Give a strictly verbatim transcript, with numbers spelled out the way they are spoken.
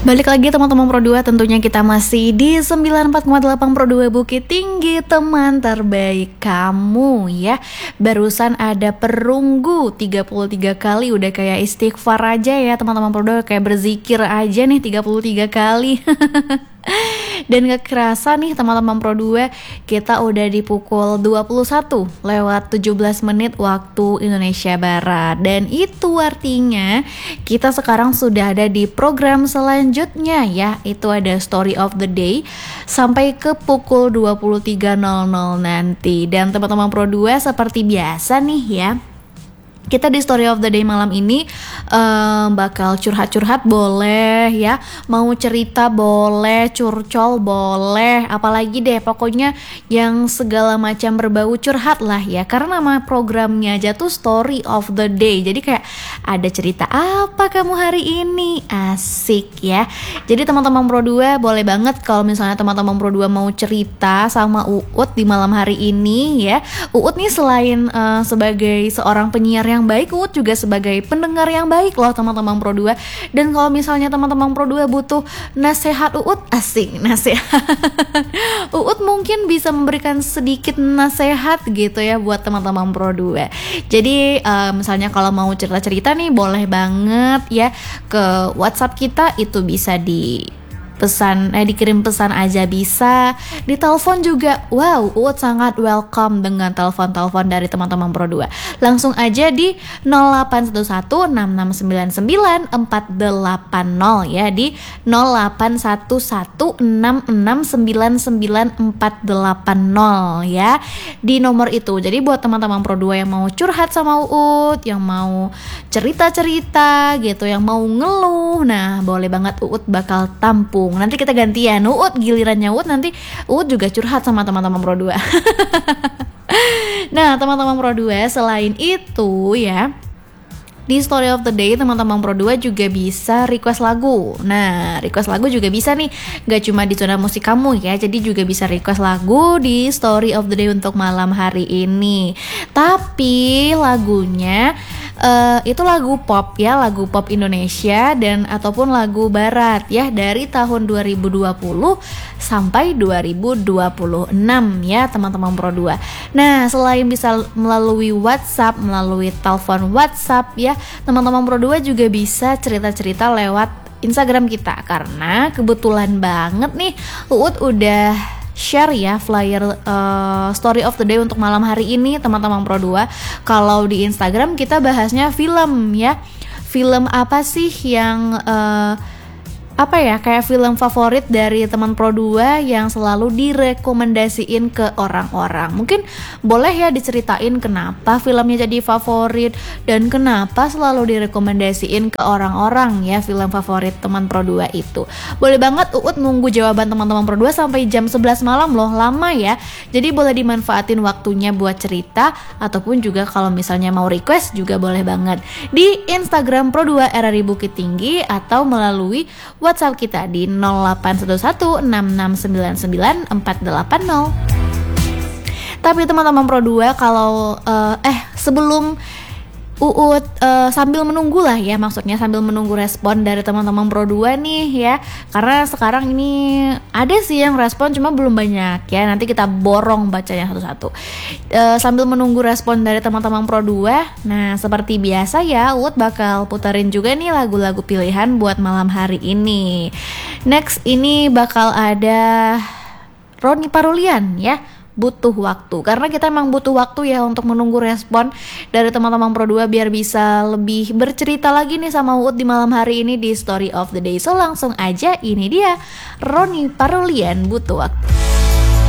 Balik lagi teman-teman Pro dua, tentunya kita masih di sembilan puluh empat koma delapan Pro dua Bukit Tinggi, teman terbaik kamu ya. Barusan ada perunggu tiga puluh tiga kali, udah kayak istighfar aja ya teman-teman Pro dua, kayak berzikir aja nih tiga puluh tiga kali. Dan gak kerasa nih teman-teman Pro dua, kita udah di pukul dua puluh satu lewat tujuh belas menit waktu Indonesia Barat. Dan itu artinya kita sekarang sudah ada di program selanjutnya ya. Itu ada Story of the Day sampai ke pukul dua puluh tiga nol nol nanti. Dan teman-teman Pro dua, seperti biasa nih ya, kita di Story of the Day malam ini um, bakal curhat-curhat boleh ya, mau cerita boleh, curcol boleh, apalagi deh pokoknya yang segala macam berbau curhat lah ya. Karena nama programnya aja tuh Story of the Day, jadi kayak ada cerita apa kamu hari ini, asik ya. Jadi teman-teman Pro dua boleh banget kalau misalnya teman-teman Pro dua mau cerita sama Uut di malam hari ini ya. Uut nih selain uh, sebagai seorang penyiar yang baik, Uut juga sebagai pendengar yang baik loh teman-teman Pro dua. Dan kalau misalnya teman-teman Pro dua butuh nasihat Uut, asik nasihat Uut mungkin bisa memberikan sedikit nasihat gitu ya buat teman-teman Pro dua. Jadi uh, misalnya kalau mau cerita-cerita nih boleh banget ya ke WhatsApp kita, itu bisa di pesan eh dikirim pesan aja bisa, di telepon juga. Wow, Uut sangat welcome dengan telepon-telepon dari teman-teman Pro dua. Langsung aja di nol delapan satu satu enam enam sembilan sembilan empat delapan nol ya, di nol delapan satu satu enam enam sembilan sembilan empat delapan nol ya, di nomor itu. Jadi buat teman-teman Pro dua yang mau curhat sama Uut, yang mau cerita-cerita gitu, yang mau ngeluh, nah boleh banget, Uut bakal tampung. Nanti kita gantian, Uut gilirannya Uut, nanti Uut juga curhat sama teman-teman Pro dua. Nah teman-teman Pro dua, selain itu ya, di Story of the Day teman-teman Pro dua juga bisa request lagu. Nah request lagu juga bisa nih, gak cuma di zona musik kamu ya, jadi juga bisa request lagu di Story of the Day untuk malam hari ini. Tapi lagunya Uh, itu lagu pop ya, lagu pop Indonesia dan ataupun lagu barat ya, dari tahun dua ribu dua puluh sampai dua ribu dua puluh enam ya teman-teman Pro dua. Nah selain bisa melalui WhatsApp, melalui telepon WhatsApp ya, teman-teman Pro dua juga bisa cerita-cerita lewat Instagram kita. Karena kebetulan banget nih Uut udah share ya flyer uh, Story of the Day untuk malam hari ini teman-teman Pro dua. Kalau di Instagram kita bahasnya film ya. Film apa sih yang uh, apa ya, kayak film favorit dari teman Pro dua yang selalu direkomendasiin ke orang-orang. Mungkin boleh ya diceritain kenapa filmnya jadi favorit dan kenapa selalu direkomendasiin ke orang-orang ya film favorit teman Pro dua itu. Boleh banget, Uut nunggu jawaban teman-teman Pro dua sampai jam sebelas malam loh, lama ya. Jadi boleh dimanfaatin waktunya buat cerita, ataupun juga kalau misalnya mau request juga boleh banget di Instagram Pro dua R R I Bukit Tinggi, atau melalui WhatsApp kita di nol delapan satu satu enam enam sembilan sembilan empat delapan nol. Tapi teman-teman Pro dua, kalau uh, eh sebelum Uut uh, sambil menunggu lah ya, maksudnya sambil menunggu respon dari teman-teman Pro dua nih ya, karena sekarang ini ada sih yang respon cuma belum banyak ya, nanti kita borong bacanya satu-satu. Uh, sambil menunggu respon dari teman-teman Pro dua, nah seperti biasa ya, Uut bakal puterin juga nih lagu-lagu pilihan buat malam hari ini. Next ini bakal ada Ronny Parulian ya, Butuh Waktu. Karena kita emang butuh waktu ya untuk menunggu respon dari teman-teman Pro dua biar bisa lebih bercerita lagi nih sama Uut di malam hari ini di Story of the Day. So langsung aja, ini dia Ronny Parulian, Butuh Waktu.